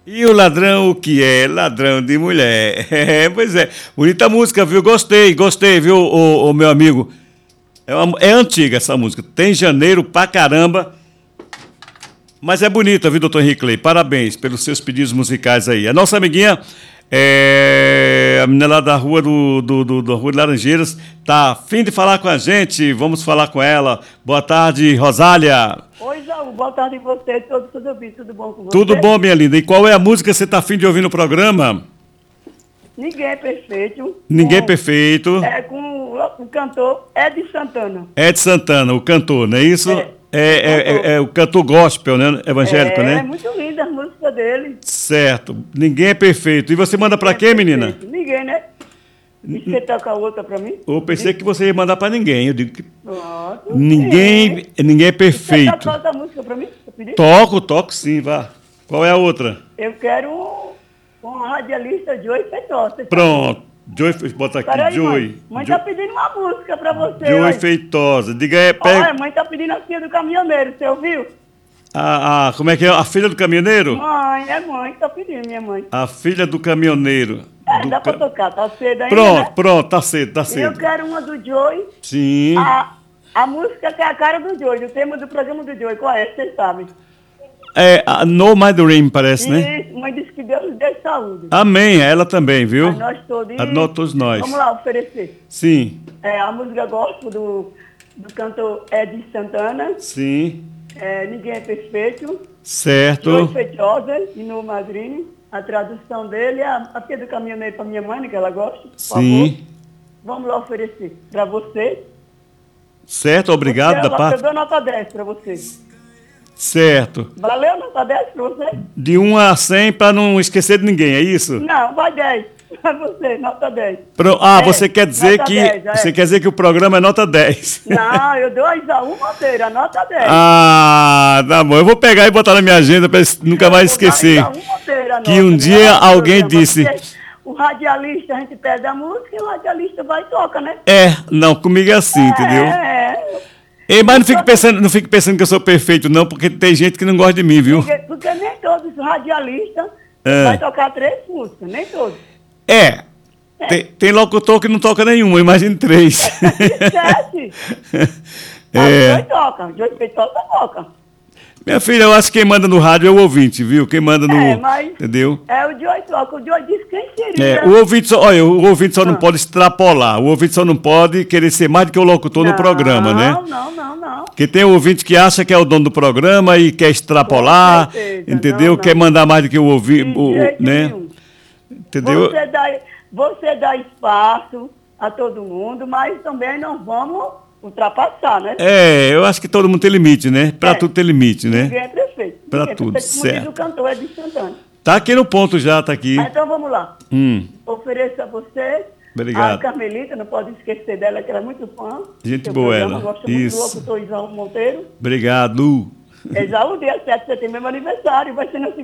E o ladrão, o que é? Ladrão de mulher. Pois é. Bonita música, viu? Gostei, viu, o meu amigo? É antiga essa música. Tem janeiro pra caramba. Mas é bonita, viu, doutor Henrique Clay? Parabéns pelos seus pedidos musicais aí. A nossa amiguinha, a menina lá da rua da Rua de Laranjeiras, tá a fim de falar com a gente. Vamos falar com ela. Boa tarde, Rosália. Oi, Jaú, boa tarde a você, tudo bom com você? Tudo bom, minha linda. E qual é a música que você tá a fim de ouvir no programa? Ninguém é perfeito. Ninguém é perfeito. É com o cantor Ed Santana. Ed Santana, o cantor, não é isso? É o cantor gospel, né? Evangélico, né? É muito linda a música dele. Certo. Ninguém é perfeito. E você manda pra quê, menina? Ninguém, né? E você toca outra pra mim? Eu pensei que você ia mandar pra ninguém. Eu digo que Pronto. ninguém é perfeito. Você toca outra música pra mim? Toco sim, vá. Qual é a outra? Eu quero um radialista Joey Feitosa. Pronto. Joey, bota aqui, Peraí, Joey. mãe tá pedindo uma música pra você. Joey Feitosa. Diga aí, pega. Olha, mãe tá pedindo a filha do caminhoneiro, você ouviu? Como é que é? A filha do caminhoneiro? Mãe, tá pedindo, minha mãe. A filha do caminhoneiro. Dá pra tocar, tá cedo ainda, Pronto, tá cedo. Eu quero uma do Joey. Sim. A música que é a cara do Joey, o tema do programa do Joey, qual é? Vocês sabem. No My Dream, parece, né? Isso, mãe disse que Deus lhe dê saúde. Amém, ela também, viu? A nós todos. Todos nós. Vamos lá oferecer. Sim. A música gospel do cantor Ed Santana. Sim. Ninguém é perfeito. Certo. Joey Feitosa e no Madrinho. A tradução dele é a filha do caminhoneiro para minha mãe, que ela gosta. Por Sim. favor. Vamos lá oferecer para você. Certo, obrigado da parte. Eu dou nota 10 para você. Certo. Valeu, nota 10 para você? De 1 a 100 para não esquecer de ninguém, é isso? Não, vai 10. Para você, nota 10. Você quer dizer que 10, você quer dizer que o programa é nota 10? Não, eu dou a Isaú Monteiro, a nota 10. Tá bom. Eu vou pegar e botar na minha agenda para nunca mais esquecer. Que um dia alguém disse... O radialista, a gente pede a música e o radialista vai e toca, né? Não, comigo é assim, entendeu? Mas não fique pensando que eu sou perfeito, não, porque tem gente que não gosta de mim, viu? Porque nem todos os radialistas vai tocar 3 músicas, nem todos. Tem locutor que não toca nenhuma, imagine 3. 7. Joey toca, o Joey Feitosa toca. Minha filha, eu acho que quem manda no rádio é o ouvinte, viu? Quem manda no... entendeu? O Joey toca. O Joey disse quem seria. O ouvinte só não pode extrapolar. O ouvinte só não pode querer ser mais do que o locutor no programa, né? Não. Porque tem o ouvinte que acha que é o dono do programa e quer extrapolar, entendeu? Quer mandar mais do que o ouvinte, né? Entendeu? Você dá espaço a todo mundo, mas também não vamos ultrapassar, né? Eu acho que todo mundo tem limite, né? Pra tudo tem limite, né? Ninguém é prefeito. Pra tudo, certo. O cantor é de Santana. Tá aqui no ponto já, tá aqui. Então vamos lá. Ofereço a você. Obrigado. A Carmelita, não pode esquecer dela, que ela é muito fã. Gente boa ela. Gosta muito do locutor Isaú Monteiro. Obrigado. Isaú, dia 7 de setembro, meu aniversário, vai ser no